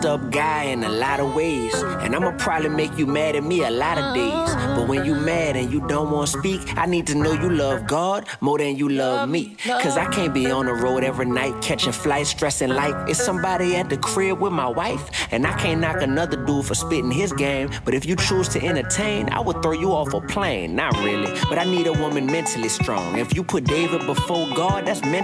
up guy in a lot of ways, and I'ma probably make you mad at me a lot of days. But when you mad and you don't want to speak, I need to know you love God more than you love me. Cause I can't be on the road every night catching flights, stressing like it's somebody at the crib with my wife. And I can't knock another dude for spitting his game, but if you choose to entertain, I would throw you off a plane. Not really, but I need a woman mentally strong. If you put David before God, that's mental.